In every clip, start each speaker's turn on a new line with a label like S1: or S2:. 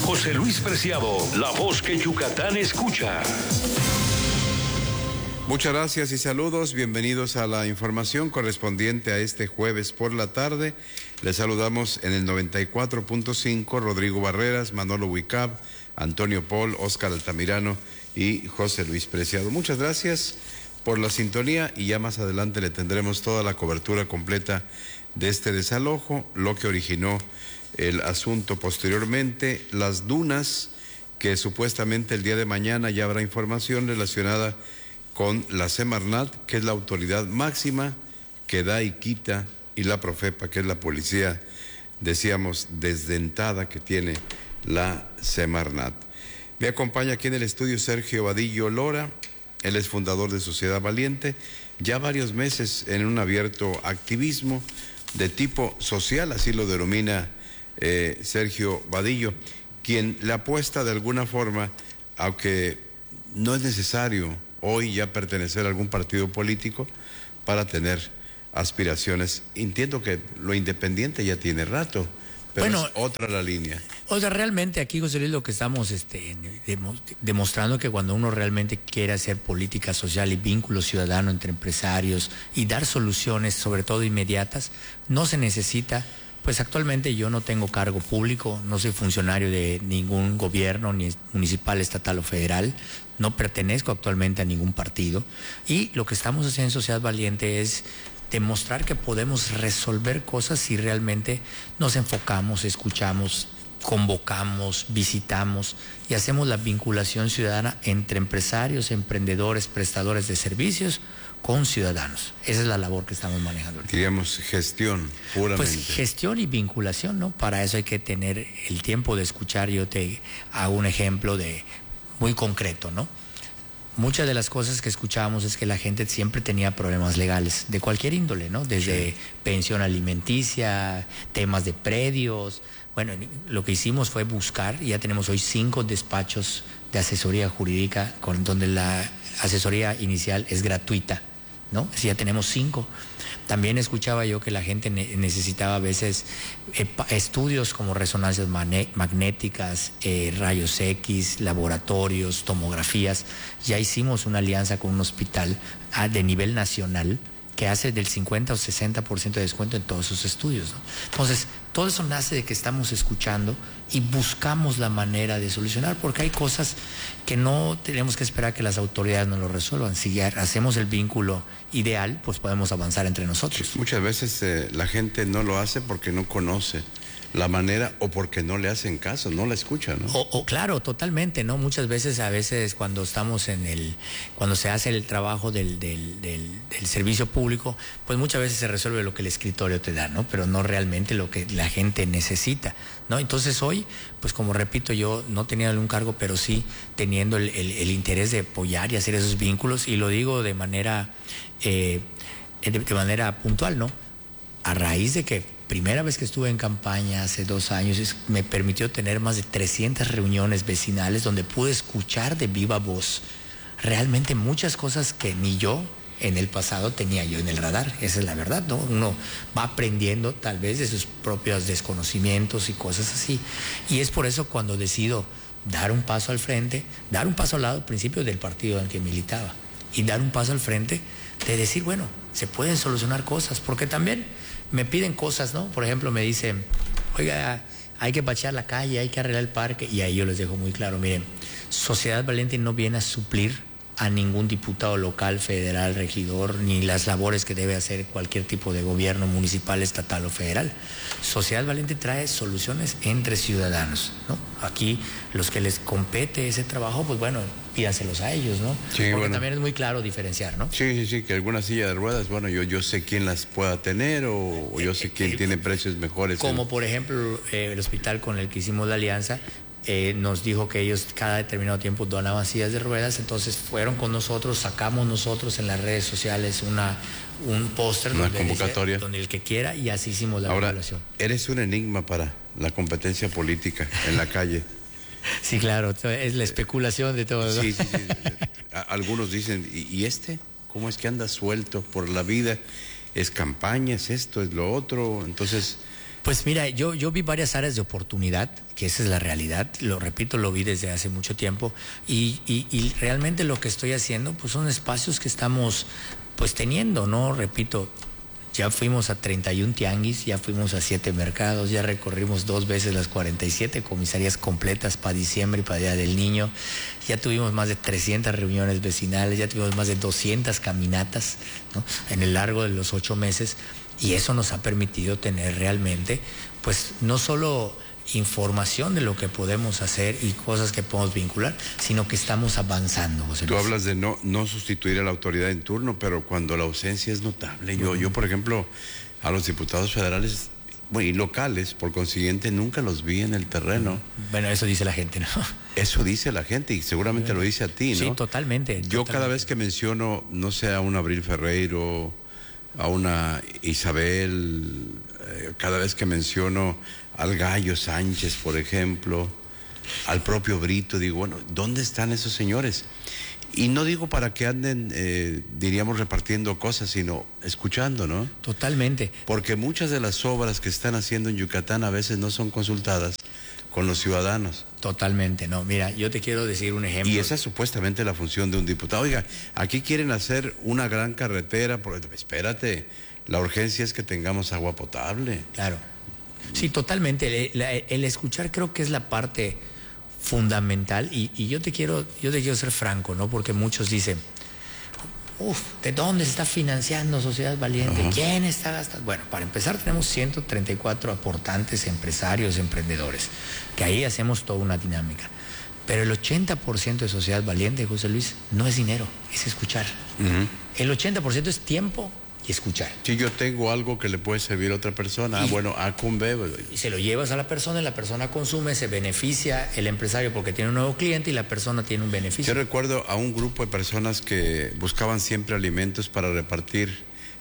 S1: José Luis Preciado, la voz que Yucatán escucha.
S2: Muchas gracias y saludos. Bienvenidos a la información correspondiente a este jueves por la tarde. Les saludamos en el 94.5 Rodrigo Barreras, Manolo Huicab, Antonio Paul, Óscar Altamirano y José Luis Preciado. Muchas gracias por la sintonía y ya más adelante le tendremos toda la cobertura completa de este desalojo, lo que originó el asunto posteriormente, las dunas, que supuestamente el día de mañana ya habrá información relacionada con la Semarnat, que es la autoridad máxima que da y quita, y la Profepa, que es la policía, decíamos, desdentada que tiene la Semarnat. Me acompaña aquí en el estudio Sergio Vadillo Lora, él es fundador de Sociedad Valiente, ya varios meses en un abierto activismo de tipo social, así lo denomina Sergio Vadillo, quien le apuesta de alguna forma, aunque no es necesario hoy ya pertenecer a algún partido político para tener aspiraciones. Entiendo que lo independiente ya tiene rato, pero bueno, es otra la línea.
S3: O sea, realmente aquí, José Luis, lo que estamos demostrando que cuando uno realmente quiere hacer política social y vínculo ciudadano entre empresarios y dar soluciones, sobre todo inmediatas, no se necesita. Pues actualmente yo no tengo cargo público, no soy funcionario de ningún gobierno, ni municipal, estatal o federal, no pertenezco actualmente a ningún partido y lo que estamos haciendo en Sociedad Valiente es demostrar que podemos resolver cosas si realmente nos enfocamos, escuchamos, convocamos, visitamos y hacemos la vinculación ciudadana entre empresarios, emprendedores, prestadores de servicios con ciudadanos. Esa es la labor que estamos manejando.
S2: Diríamos gestión, puramente.
S3: Pues gestión y vinculación, ¿no? Para eso hay que tener el tiempo de escuchar. Yo te hago un ejemplo muy concreto, ¿no? Muchas de las cosas que escuchábamos es que la gente siempre tenía problemas legales, de cualquier índole, ¿no? Desde pensión alimenticia, temas de predios. Bueno, lo que hicimos fue buscar, y ya tenemos hoy 5 despachos de asesoría jurídica, donde la asesoría inicial es gratuita, ¿no? Así ya tenemos 5. También escuchaba yo que la gente necesitaba a veces estudios como resonancias magnéticas, rayos X, laboratorios, tomografías. Ya hicimos una alianza con un hospital de nivel nacional que hace del 50 o 60% de descuento en todos sus estudios, ¿no? Entonces, todo eso nace de que estamos escuchando y buscamos la manera de solucionar, porque hay cosas que no tenemos que esperar que las autoridades nos lo resuelvan. Si ya hacemos el vínculo ideal, pues podemos avanzar entre nosotros.
S2: Muchas veces la gente no lo hace porque no conoce la manera o porque no le hacen caso, no la escuchan, ¿no?
S3: Claro, totalmente, ¿no? Muchas veces, cuando estamos cuando se hace el trabajo del servicio público, pues muchas veces se resuelve lo que el escritorio te da, ¿no? Pero no realmente lo que la gente necesita, ¿no? Entonces hoy, pues como repito, yo no tenía un cargo, pero sí teniendo el interés de apoyar y hacer esos vínculos, y lo digo de manera puntual, ¿no? A raíz de que primera vez que estuve en campaña hace 2 años, me permitió tener más de 300 reuniones vecinales donde pude escuchar de viva voz realmente muchas cosas que ni yo en el pasado tenía yo en el radar. Esa es la verdad, ¿no? Uno va aprendiendo tal vez de sus propios desconocimientos y cosas así. Y es por eso cuando decido dar un paso al frente, dar un paso al lado, al principio del partido en el que militaba, y dar un paso al frente de decir, bueno, se pueden solucionar cosas, porque también me piden cosas, ¿no? Por ejemplo, me dicen, oiga, hay que bachear la calle, hay que arreglar el parque, y ahí yo les dejo muy claro, miren, Sociedad Valiente no viene a suplir a ningún diputado local, federal, regidor, ni las labores que debe hacer cualquier tipo de gobierno municipal, estatal o federal. Sociedad Valiente trae soluciones entre ciudadanos, ¿no? Aquí los que les compete ese trabajo, pues bueno, pídanselos a ellos, ¿no? Sí, porque bueno, también es muy claro diferenciar, ¿no?
S2: Sí, que alguna silla de ruedas, bueno, yo sé quién las pueda tener o yo sé quién tiene precios mejores.
S3: Como por ejemplo el hospital con el que hicimos la alianza, nos dijo que ellos cada determinado tiempo donaban sillas de ruedas, entonces fueron con nosotros, sacamos nosotros en las redes sociales un póster,
S2: una convocatoria
S3: donde el que quiera, y así hicimos la vinculación.
S2: Eres un enigma para la competencia política en la calle.
S3: Sí, claro, es la especulación de todo, ¿no?
S2: Sí. Algunos dicen, ¿y este? ¿Cómo es que anda suelto por la vida? ¿Es campaña? ¿Es esto? ¿Es lo otro? Entonces
S3: Pues mira, yo vi varias áreas de oportunidad, que esa es la realidad, lo repito, lo vi desde hace mucho tiempo y realmente lo que estoy haciendo pues son espacios que estamos pues teniendo, ¿no? Repito, ya fuimos a 31 tianguis, ya fuimos a 7 mercados, ya recorrimos 2 veces las 47 comisarías completas para diciembre y para Día del Niño, ya tuvimos más de 300 reuniones vecinales, ya tuvimos más de 200 caminatas, ¿no? En el largo de los 8 meses. Y eso nos ha permitido tener realmente, pues, no solo información de lo que podemos hacer y cosas que podemos vincular, sino que estamos avanzando, José Luis.
S2: Tú hablas de no sustituir a la autoridad en turno, pero cuando la ausencia es notable. Yo, por ejemplo, a los diputados federales y locales, por consiguiente, nunca los vi en el terreno.
S3: Bueno, eso dice la gente, ¿no?
S2: Eso dice la gente y seguramente lo dice a ti, ¿no?
S3: Sí, totalmente.
S2: Yo cada vez que menciono, no sé, a un Abril Ferreiro, a una Isabel, cada vez que menciono al Gallo Sánchez, por ejemplo, al propio Brito, digo, bueno, ¿dónde están esos señores? Y no digo para que anden, diríamos, repartiendo cosas, sino escuchando, ¿no?
S3: Totalmente.
S2: Porque muchas de las obras que están haciendo en Yucatán a veces no son consultadas con los ciudadanos.
S3: Totalmente, no. Mira, yo te quiero decir un ejemplo.
S2: Y esa es supuestamente la función de un diputado. Oiga, aquí quieren hacer una gran carretera, espérate, la urgencia es que tengamos agua potable.
S3: Claro. Sí, totalmente. El escuchar creo que es la parte fundamental y yo te quiero ser franco, ¿no? Porque muchos dicen, ¿de dónde se está financiando Sociedad Valiente?
S2: Ajá.
S3: ¿Quién está gastando? Bueno, para empezar tenemos 134 aportantes, empresarios, emprendedores, que ahí hacemos toda una dinámica. Pero el 80% de Sociedad Valiente, José Luis, no es dinero, es escuchar. El 80% es tiempo y escuchar.
S2: Si yo tengo algo que le puede servir a otra persona, bueno, A con B.
S3: Y se lo llevas a la persona, y la persona consume, se beneficia el empresario porque tiene un nuevo cliente y la persona tiene un beneficio.
S2: Yo recuerdo a un grupo de personas que buscaban siempre alimentos para repartir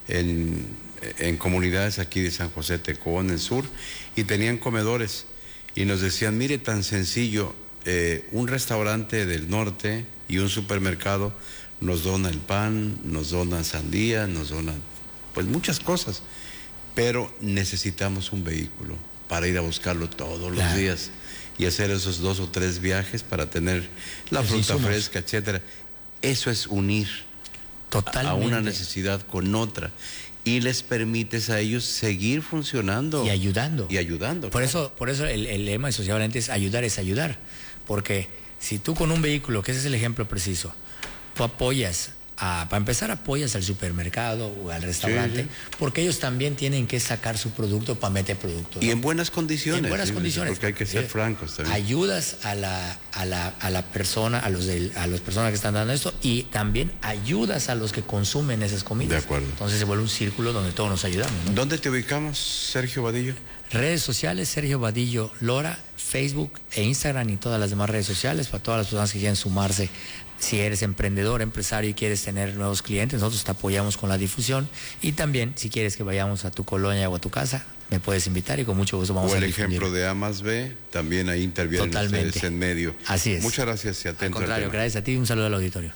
S2: en comunidades aquí de San José Tecón, en el sur, y tenían comedores. Y nos decían, mire, tan sencillo, un restaurante del norte y un supermercado nos dona el pan, nos dona sandía, nos dona pues muchas cosas, pero necesitamos un vehículo para ir a buscarlo todos los días y hacer esos 2 o 3 viajes para tener la fruta fresca, etcétera. Eso es unir a una necesidad con otra y les permites a ellos seguir funcionando
S3: y ayudando.
S2: Por
S3: eso el lema de Sociedad Valiente es ayudar, porque si tú con un vehículo, que ese es el ejemplo preciso, tú apoyas, para empezar apoyas al supermercado o al restaurante, porque ellos también tienen que sacar su producto para meter producto, ¿no?
S2: Y en buenas condiciones.
S3: En buenas condiciones.
S2: Porque hay que ser francos también.
S3: Ayudas a la persona, a las personas que están dando esto, y también ayudas a los que consumen esas comidas.
S2: De acuerdo.
S3: Entonces se vuelve un círculo donde todos nos ayudamos, ¿no?
S2: ¿Dónde te ubicamos, Sergio Vadillo?
S3: Redes sociales, Sergio Vadillo Lora, Facebook e Instagram y todas las demás redes sociales para todas las personas que quieran sumarse. Si eres emprendedor, empresario y quieres tener nuevos clientes, nosotros te apoyamos con la difusión, y también si quieres que vayamos a tu colonia o a tu casa, me puedes invitar y con mucho gusto vamos a difundir.
S2: O el ejemplo de A más B, también ahí intervienen ustedes en medio.
S3: Así es.
S2: Muchas gracias y atento.
S3: Al contrario, gracias a ti y un saludo al auditorio.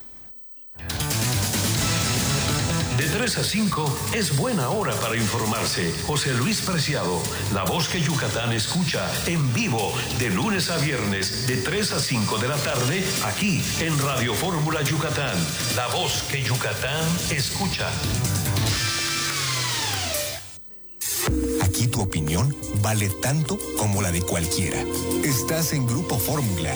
S1: De 3 a 5 es buena hora para informarse. José Luis Preciado, la voz que Yucatán escucha en vivo de lunes a viernes de 3 a 5 de la tarde aquí en Radio Fórmula Yucatán. La voz que Yucatán escucha.
S4: Aquí tu opinión vale tanto como la de cualquiera. Estás en Grupo Fórmula.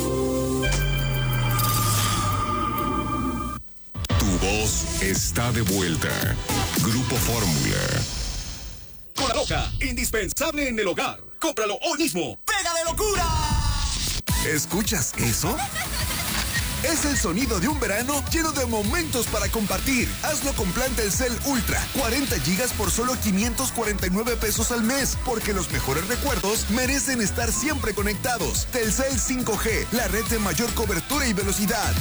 S4: Tu voz está de vuelta. Grupo Fórmula.
S5: Cola Loca, indispensable en el hogar. Cómpralo hoy mismo. ¡Pega de locura!
S4: ¿Escuchas eso?
S5: Es el sonido de un verano lleno de momentos para compartir. Hazlo con plan Telcel Ultra. 40 gigas por solo 549 pesos al mes. Porque los mejores recuerdos merecen estar siempre conectados. Telcel 5G, la red de mayor cobertura y velocidad.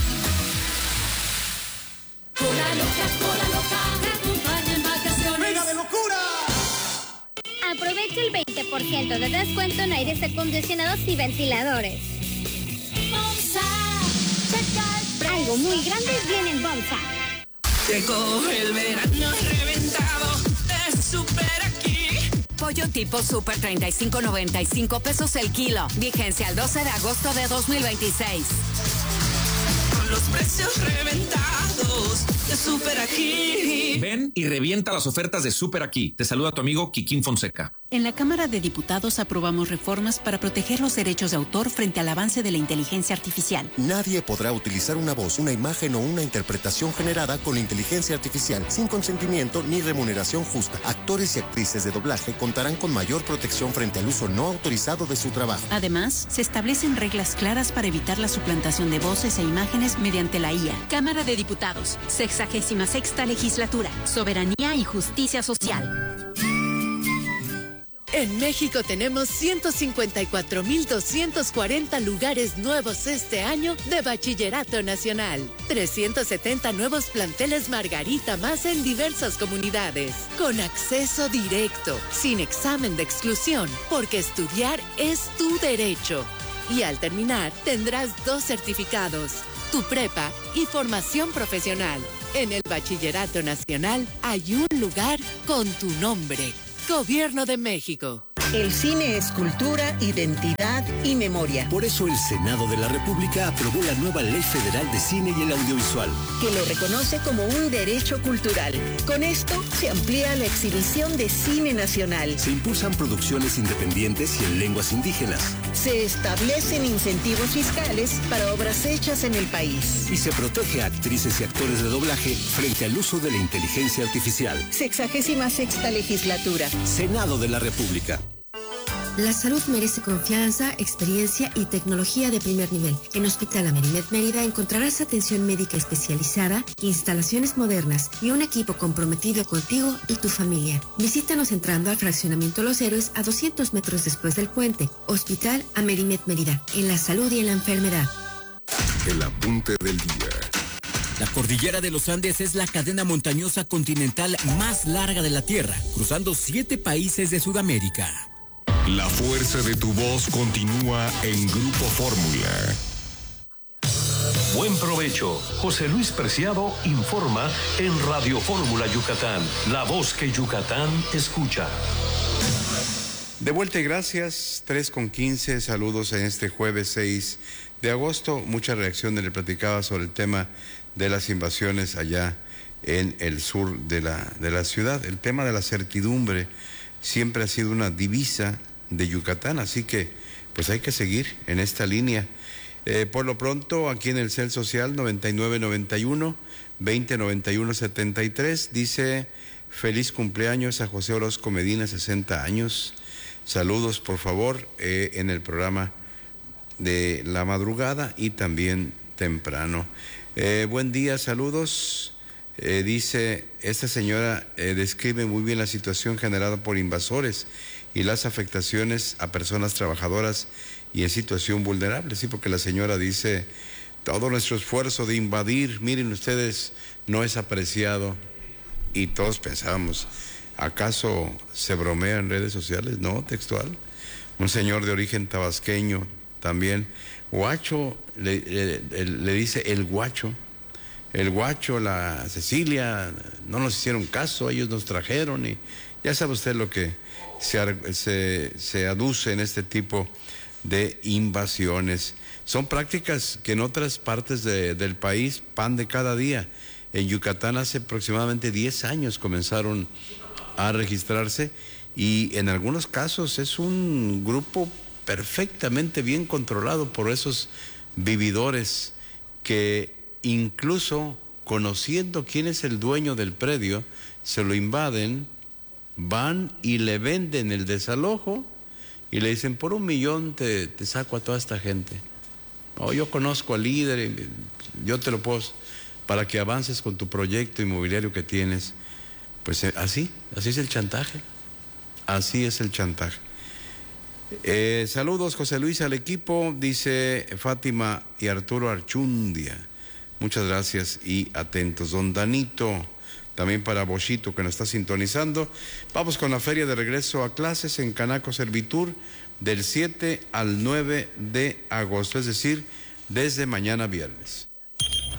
S6: Cola loca, te acompaña en vacaciones.
S5: ¡Pega de locura!
S7: Aprovecha el 20% de descuento en aires acondicionados y ventiladores.
S6: Bomsa, checa el precio.
S7: Algo muy grande viene en Bomsa.
S6: Te coge el verano reventado, te supera aquí.
S8: pollo tipo Super 35.95 pesos el kilo. Vigencia al 12 de agosto de 2026.
S9: Con los precios reventados de Super Aquí.
S10: Ven y revienta las ofertas de Super Aquí. Te saluda tu amigo Kikín Fonseca.
S11: En la Cámara de Diputados aprobamos reformas para proteger los derechos de autor frente al avance de la inteligencia artificial.
S12: Nadie podrá utilizar una voz, una imagen o una interpretación generada con inteligencia artificial sin consentimiento ni remuneración justa. Actores y actrices de doblaje contarán con mayor protección frente al uso no autorizado de su trabajo.
S11: Además, se establecen reglas claras para evitar la suplantación de voces e imágenes mediante la IA.
S13: Cámara de Diputados, 66ª Legislatura, Soberanía y Justicia Social.
S14: En México tenemos 154,240 lugares nuevos este año de Bachillerato Nacional. 370 nuevos planteles Margarita más en diversas comunidades. Con acceso directo, sin examen de exclusión, porque estudiar es tu derecho. Y al terminar, tendrás 2 certificados, tu prepa y formación profesional. En el Bachillerato Nacional hay un lugar con tu nombre. Gobierno de México.
S15: El cine es cultura, identidad y memoria.
S16: Por eso el Senado de la República aprobó la nueva Ley Federal de Cine y el Audiovisual,
S15: que lo reconoce como un derecho cultural. Con esto se amplía la exhibición de cine nacional.
S16: Se impulsan producciones independientes y en lenguas indígenas.
S15: Se establecen incentivos fiscales para obras hechas en el país.
S16: Y se protege a actrices y actores de doblaje frente al uso de la inteligencia artificial.
S15: 66ª Legislatura.
S16: Senado de la República.
S17: La salud merece confianza, experiencia y tecnología de primer nivel. En Hospital Amerimed Mérida encontrarás atención médica especializada, instalaciones modernas y un equipo comprometido contigo y tu familia. Visítanos entrando al Fraccionamiento Los Héroes a 200 metros después del puente. Hospital Amerimed Mérida, en la salud y en la enfermedad.
S18: El apunte del día.
S19: La cordillera de los Andes es la cadena montañosa continental más larga de la Tierra, cruzando 7 países de Sudamérica.
S18: La fuerza de tu voz continúa en Grupo Fórmula.
S1: Buen provecho. José Luis Preciado informa en Radio Fórmula Yucatán, la voz que Yucatán escucha.
S2: De vuelta y gracias, 3:15, saludos en este jueves 6 de agosto. Mucha reacción le platicaba sobre el tema de las invasiones allá en el sur de la ciudad. El tema de la certidumbre siempre ha sido una divisa de Yucatán, así que pues hay que seguir en esta línea. Por lo pronto, aquí en el CEL Social 9991-2091-73 dice: feliz cumpleaños a José Orozco Medina, 60 años. Saludos, por favor, en el programa de la madrugada y también temprano. Buen día, saludos. Dice, esta señora describe muy bien la situación generada por invasores y las afectaciones a personas trabajadoras y en situación vulnerable. Sí, porque la señora dice, todo nuestro esfuerzo de invadir, miren ustedes, no es apreciado. Y todos pensábamos, ¿acaso se bromea en redes sociales? No, textual. Un señor de origen tabasqueño también. Guacho, le dice el guacho. El guacho, la Cecilia, no nos hicieron caso, ellos nos trajeron y ya sabe usted lo que se aduce en este tipo de invasiones. Son prácticas que en otras partes del país, pan de cada día. En Yucatán hace aproximadamente 10 años comenzaron a registrarse y en algunos casos es un grupo perfectamente bien controlado por esos vividores que incluso conociendo quién es el dueño del predio, se lo invaden, van y le venden el desalojo y le dicen, por $1 millón te saco a toda esta gente. No, yo conozco al líder, yo te lo puedo, para que avances con tu proyecto inmobiliario que tienes. Pues así es el chantaje, así es el chantaje. Saludos, José Luis, al equipo, dice Fátima y Arturo Archundia. Muchas gracias y atentos. Don Danito, también para Bochito que nos está sintonizando. Vamos con la feria de regreso a clases en Canaco Servitur del 7 al 9 de agosto, es decir, desde mañana viernes.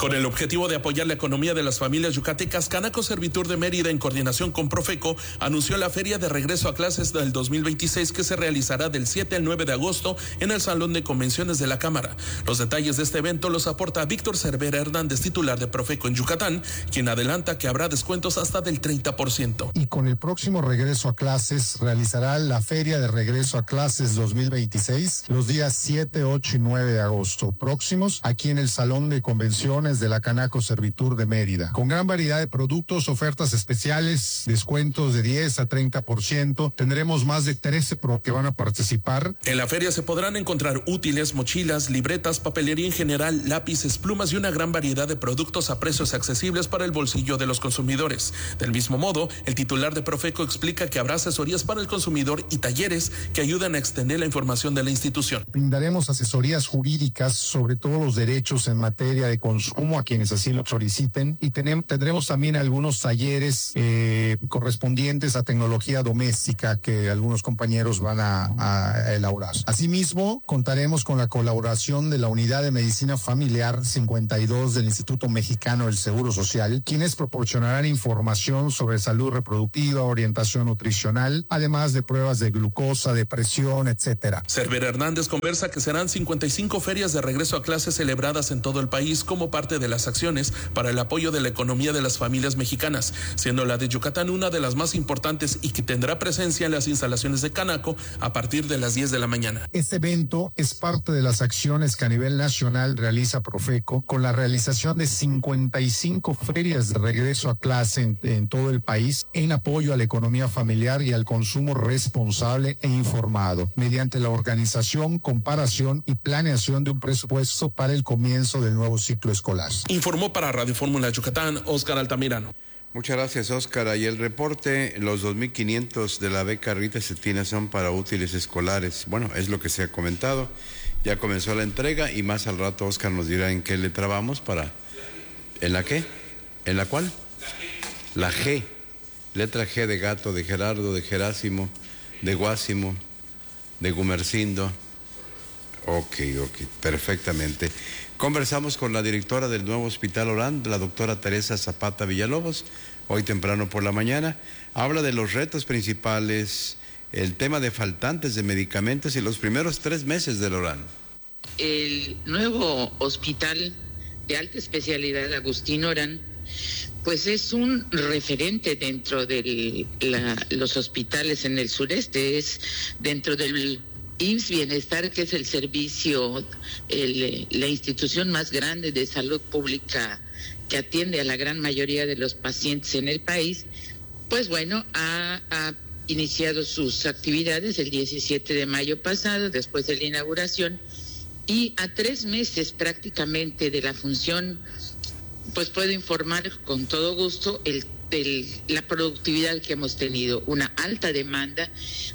S20: Con el objetivo de apoyar la economía de las familias yucatecas, Canaco Servitur de Mérida, en coordinación con Profeco, anunció la Feria de Regreso a Clases del 2026 que se realizará del 7 al 9 de agosto en el Salón de Convenciones de la Cámara. Los detalles de este evento los aporta Víctor Cervera Hernández, titular de Profeco en Yucatán, quien adelanta que habrá descuentos hasta del 30%.
S21: Y con el próximo regreso a clases realizará la Feria de Regreso a Clases 2026 los días 7, 8 y 9 de agosto próximos aquí en el Salón de Convenciones de la Canaco Servitur de Mérida, con gran variedad de productos, ofertas especiales, descuentos de 10 a 30%. Tendremos más de 13 pro que van a participar.
S20: En la feria se podrán encontrar útiles, mochilas, libretas, papelería en general, lápices, plumas y una gran variedad de productos a precios accesibles para el bolsillo de los consumidores. Del mismo modo, el titular de Profeco explica que habrá asesorías para el consumidor y talleres que ayudan a extender la información de la institución.
S21: Brindaremos asesorías jurídicas sobre todos los derechos en materia de consumo a quienes así lo soliciten, y tendremos también algunos talleres correspondientes a tecnología doméstica que algunos compañeros van a elaborar. Asimismo, contaremos con la colaboración de la Unidad de Medicina Familiar 52 del Instituto Mexicano del Seguro Social, quienes proporcionarán información sobre salud reproductiva, orientación nutricional, además de pruebas de glucosa, de presión, etcétera.
S20: Cervera Hernández conversa que serán 55 ferias de regreso a clases celebradas en todo el país como parte de las acciones para el apoyo de la economía de las familias mexicanas, siendo la de Yucatán una de las más importantes y que tendrá presencia en las instalaciones de Canaco a partir de las 10 de la mañana.
S21: Este evento es parte de las acciones que a nivel nacional realiza Profeco, con la realización de 55 ferias de regreso a clase en todo el país en apoyo a la economía familiar y al consumo responsable e informado, mediante la organización, comparación y planeación de un presupuesto para el comienzo del nuevo ciclo escolar.
S20: Informó para Radio Fórmula Yucatán, Óscar Altamirano.
S2: Muchas gracias, Óscar. Y el reporte, los 2.500 de la beca Rita Cetina son para útiles escolares. Bueno, es lo que se ha comentado. Ya comenzó la entrega y más al rato Óscar nos dirá en qué le trabamos para... ¿En la qué? ¿En la cuál? La G. Letra G de gato, de Gerardo, de Gerásimo, de Guásimo, de Gumercindo. Ok, perfectamente. Conversamos con la directora del nuevo Hospital Orán, la doctora Teresa Zapata Villalobos, hoy temprano por la mañana. Habla de los retos principales, el tema de faltantes de medicamentos y los primeros 3 meses del Orán.
S22: El nuevo hospital de alta especialidad Agustín Orán, pues es un referente dentro de los hospitales en el sureste, es dentro del IMSS Bienestar, que es el servicio, la institución más grande de salud pública que atiende a la gran mayoría de los pacientes en el país. Pues bueno, ha iniciado sus actividades el 17 de mayo pasado, después de la inauguración, y a 3 meses prácticamente de la función, pues puedo informar con todo gusto la productividad que hemos tenido, una alta demanda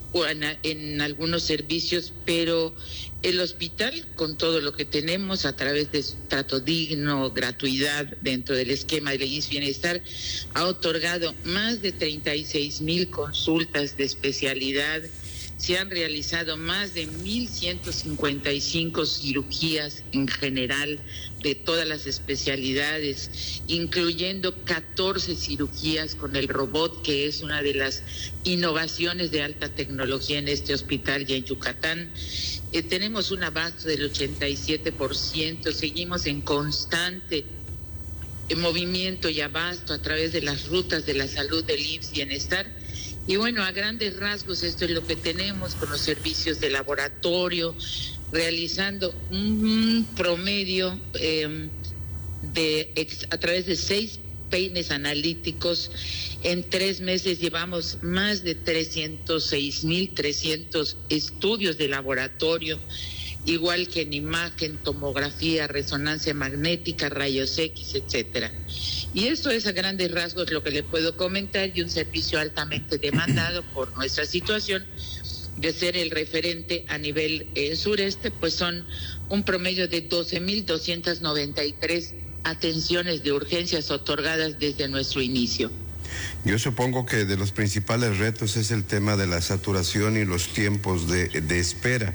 S22: en algunos servicios, pero el hospital, con todo lo que tenemos a través de trato digno, gratuidad dentro del esquema de IMSS Bienestar, ha otorgado más de 36,000 consultas de especialidad. Se han realizado más de 1,155 cirugías en general de todas las especialidades, incluyendo 14 cirugías con el robot, que es una de las innovaciones de alta tecnología en este hospital y en Yucatán. Tenemos un abasto del 87%, seguimos en constante movimiento y abasto a través de las rutas de la salud del IMSS Bienestar. Y bueno, a grandes rasgos esto es lo que tenemos con los servicios de laboratorio, realizando un promedio a través de 6 peines analíticos. En 3 meses llevamos más de 306,300 estudios de laboratorio, igual que en imagen, tomografía, resonancia magnética, rayos X, etcétera. Y esto es a grandes rasgos lo que le puedo comentar, y un servicio altamente demandado por nuestra situación de ser el referente a nivel sureste, pues son un promedio de 12,293 atenciones de urgencias otorgadas desde nuestro inicio.
S2: Yo supongo que de los principales retos es el tema de la saturación y los tiempos de espera.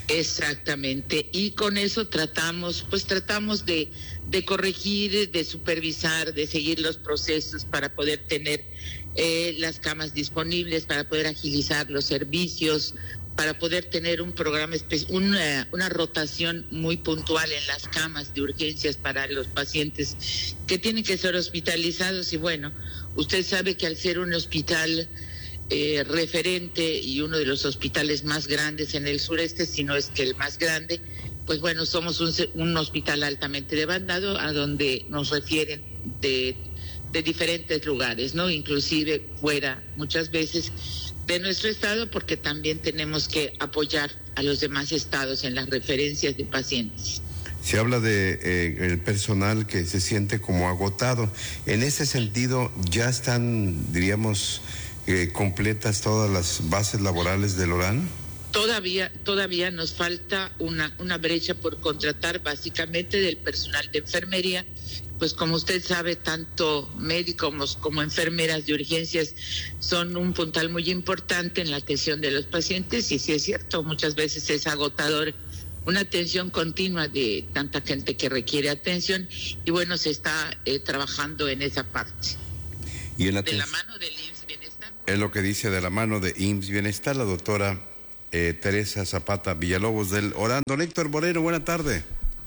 S22: Exactamente, y con eso tratamos de corregir, de supervisar, de seguir los procesos para poder tener las camas disponibles, para poder agilizar los servicios, para poder tener un programa, una rotación muy puntual en las camas de urgencias para los pacientes que tienen que ser hospitalizados. Y bueno, usted sabe que al ser un hospital referente y uno de los hospitales más grandes en el sureste, si no es que el más grande, pues bueno, somos un hospital altamente demandado a donde nos refieren de diferentes lugares, ¿no? Inclusive fuera muchas veces de nuestro estado, porque también tenemos que apoyar a los demás estados en las referencias de pacientes.
S2: Se habla de el personal que se siente como agotado. En ese sentido, ¿ya están, diríamos, completas todas las bases laborales del ORAN?
S22: Todavía nos falta una brecha por contratar, básicamente del personal de enfermería. Pues como usted sabe, tanto médicos como enfermeras de urgencias son un puntal muy importante en la atención de los pacientes, y sí es cierto, muchas veces es agotador una atención continua de tanta gente que requiere atención, y bueno, se está trabajando en esa parte.
S2: Y en
S22: de la mano del IMSS Bienestar.
S2: Es lo que dice de la mano de IMSS Bienestar la doctora Teresa Zapata Villalobos del ORAN. Don Héctor Moreno, buena tarde.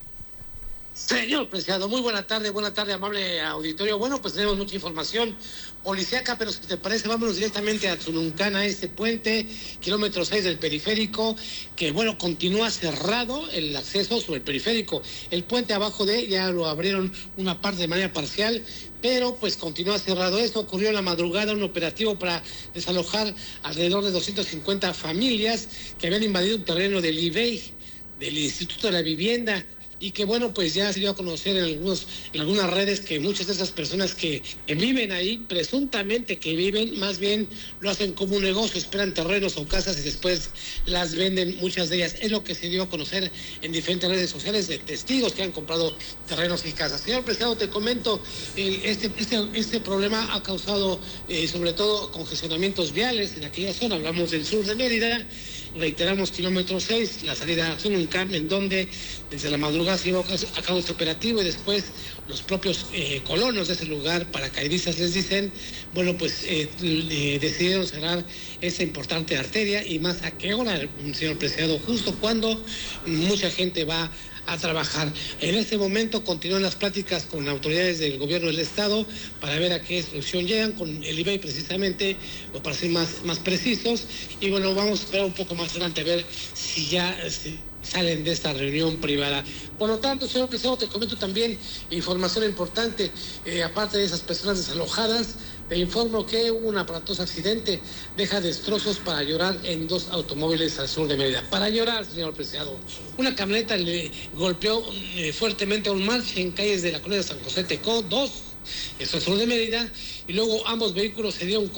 S3: Señor Preciado, muy buena tarde, amable auditorio. Bueno, pues tenemos mucha información policíaca, pero si te parece, vámonos directamente a Tzununcana, este puente, kilómetro 6 del periférico, que bueno, continúa cerrado el acceso sobre el periférico. El puente abajo de él ya lo abrieron una parte de manera parcial, pero pues continúa cerrado. Esto ocurrió en la madrugada, un operativo para desalojar alrededor de 250 familias que habían invadido un terreno del IBEI, del Instituto de la Vivienda, y que bueno, pues ya se dio a conocer en algunas redes que muchas de esas personas que viven ahí, presuntamente que viven, más bien lo hacen como un negocio, esperan terrenos o casas y después las venden, muchas de ellas. Es lo que se dio a conocer en diferentes redes sociales de testigos que han comprado terrenos y casas. Señor Preciado, te comento, este problema ha causado sobre todo congestionamientos viales en aquella zona. Hablamos del sur de Mérida, reiteramos kilómetro 6, la salida a Tzununcán, en donde desde la madrugada se llevó a cabo este operativo, y después los propios colonos de ese lugar, paracaidistas les dicen, bueno, pues decidieron cerrar esa importante arteria. Y más a qué hora, señor Preciado, justo cuando mucha gente va a trabajar. En este momento continúan las pláticas con autoridades del gobierno del estado para ver a qué solución llegan, con el IBEI precisamente, o para ser más precisos, y bueno, vamos a esperar un poco más adelante a ver si ya salen de esta reunión privada. Por lo tanto, señor Preciado, te comento también información importante, aparte de esas personas desalojadas, te informo que hubo un aparatoso accidente, deja destrozos para llorar en 2 automóviles al sur de Mérida. Para llorar, señor Preciado. Una camioneta le golpeó fuertemente a un marche en calles de la colonia San José Tecó 2, eso al sur de Mérida, y luego ambos vehículos se dieron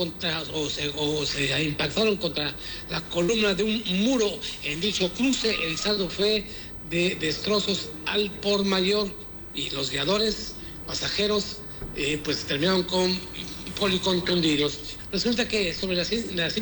S3: se impactaron contra la columna de un muro en dicho cruce. El saldo fue de destrozos al por mayor, y los guiadores, pasajeros, pues terminaron con policontundidos. Resulta que sobre la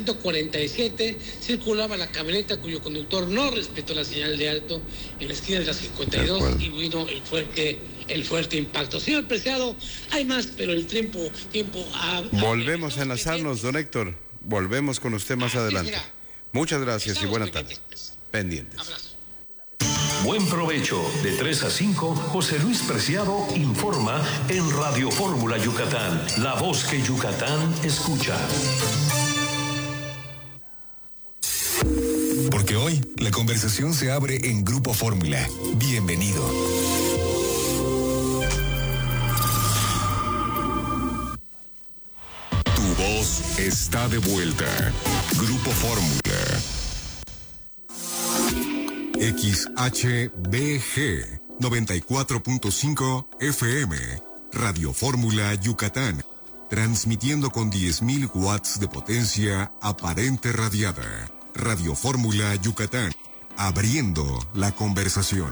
S3: 147 circulaba la camioneta cuyo conductor no respetó la señal de alto en la esquina de la 52 y vino el fuerte impacto. Señor Preciado, hay más, pero el tiempo
S2: Volvemos a enlazarnos, don Héctor. Volvemos con usted más adelante. Muchas gracias y buena tarde. Pendientes.
S3: Abrazo.
S1: Buen provecho. De 3 a 5, José Luis Preciado informa en Radio Fórmula Yucatán, la voz que Yucatán escucha.
S18: Porque hoy la conversación se abre en Grupo Fórmula. Bienvenido. Tu voz está de vuelta. Grupo Fórmula. XHBG 94.5 FM, Radio Fórmula Yucatán, transmitiendo con 10.000 watts de potencia aparente radiada. Radio Fórmula Yucatán, abriendo la conversación.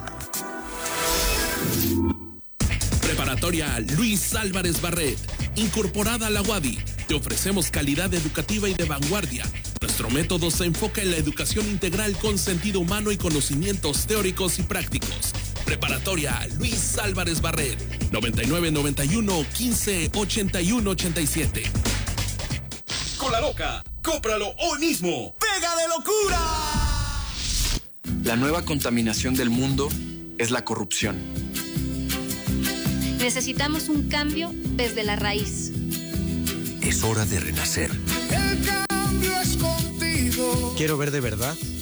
S20: Preparatoria Luis Álvarez Barret, incorporada a la UADY. Te ofrecemos calidad educativa y de vanguardia. Nuestro método se enfoca en la educación integral con sentido humano y conocimientos teóricos y prácticos. Preparatoria Luis Álvarez Barret, 9991 15 81 87.
S4: Con la loca, cómpralo hoy mismo. ¡Pega de locura!
S5: La nueva contaminación del mundo es la corrupción.
S23: Necesitamos un cambio desde la raíz.
S24: Es hora de renacer.
S25: El cambio es contigo.
S24: Quiero ver de verdad